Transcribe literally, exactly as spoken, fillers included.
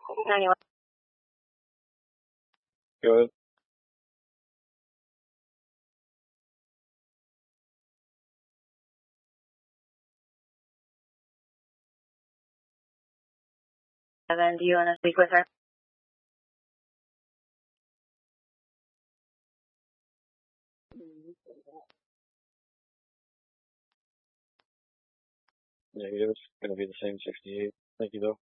ninety-one. Go ahead. Seven, do you want to speak with her? Negative. It's going to be the same sixty-eight. Thank you, though.